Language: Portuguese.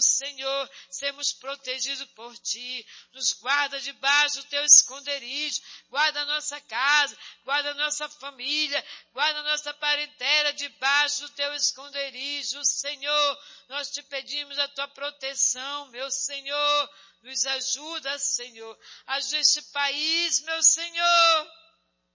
Senhor, sermos protegidos por Ti. Nos guarda debaixo do Teu esconderijo, guarda a nossa casa, guarda a nossa família, guarda a nossa parentela debaixo do Teu esconderijo, Senhor. Nós te pedimos a Tua proteção, meu Senhor. Nos ajuda, Senhor. Ajuda este país, meu Senhor.